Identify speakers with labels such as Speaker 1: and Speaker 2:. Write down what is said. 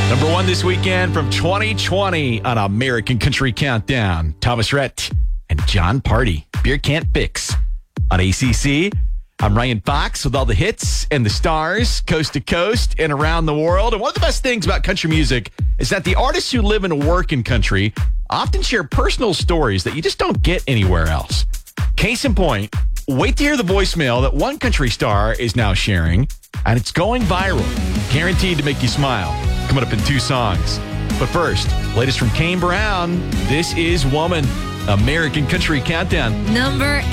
Speaker 1: Number one this weekend from 2020 on American Country Countdown. Thomas Rhett and John Party. Beer Can't Fix on ACC. I'm Ryan Fox with all the hits and the stars, coast to coast and around the world. And one of the best things about country music is that the artists who live and work in country often share personal stories that you just don't get anywhere else. Case in point, wait to hear the voicemail that one country star is now sharing, and it's going viral. Guaranteed to make you smile. Coming up in 2 songs. But first, latest from Kane Brown. This is Woman. American Country Countdown.
Speaker 2: Number